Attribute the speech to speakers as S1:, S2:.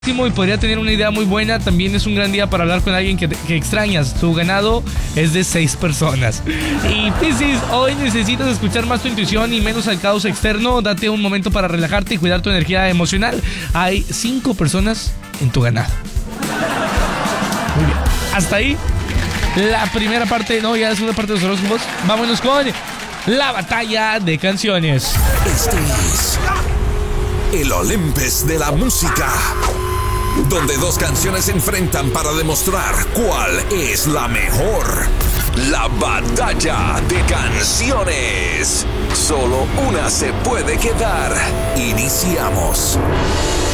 S1: Y podría tener una idea muy buena. También es un gran día para hablar con alguien que extrañas. Tu ganado es de 6 personas. Y Piscis, hoy necesitas escuchar más tu intuición y menos al caos externo. Date un momento para relajarte y cuidar tu energía emocional. Hay 5 personas en tu ganado. Muy bien. Hasta ahí la primera parte. No, ya la segunda parte de los horóscopos. Vámonos con la batalla de canciones.
S2: Este es el Olympus de la música, donde 2 canciones se enfrentan para demostrar cuál es la mejor. La batalla de canciones. Solo una se puede quedar. Iniciamos.